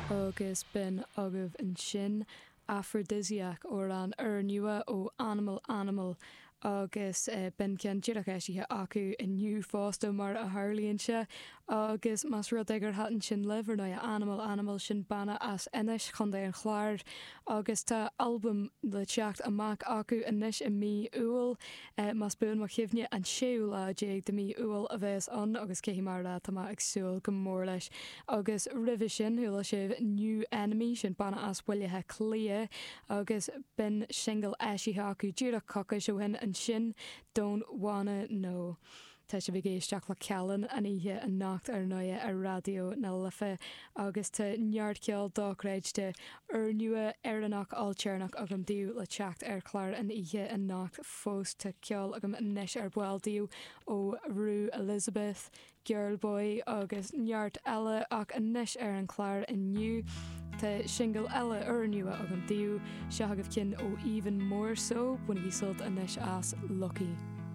agus bin agah an sin aphrodisiac ó an nua ó animal agus ben cean tíach éisithe acu inniu fásta mar a Harlíonse agus mas rud ag gur hatan sin liver na animal sin banna as inis chun é an chláir agus tá albumm le teacht amach acu inis i mí uail mas buin mar chimhne an séú le déag de mí uail a bheits an agus céhí mar le tá agsúil go mór leis agus rih sin thula sibh New Enemy sin banna as bhuiilithe clia agus bin single éisithe acu dúra coca seohin an sin Don't Wanna Know. Tá sé bhgéisteach le cealan a ihe an nacht ar nuie a radio na lifa agus tá neart ceall dáréidte ar nua annach áiltearnach agam dú le teacht ar chláir an ihe an nacht fós tá ceall agam inis ar bhildiú ó Rú Elizabeth, Girlboy agus neart eile ach inis ar an chláir inniu. Tá single eile ar nua agam dú se agah cin ó even more so buna hí sult inis as Lucky.